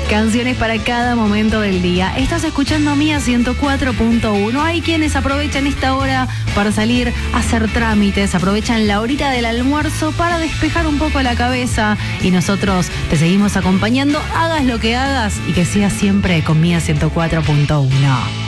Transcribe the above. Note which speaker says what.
Speaker 1: Canciones para cada momento del día. Estás escuchando Mía 104.1. Hay quienes aprovechan esta hora para salir a hacer trámites, aprovechan la horita del almuerzo para despejar un poco la cabeza y nosotros te seguimos acompañando, hagas lo que hagas y que seas siempre con Mía 104.1.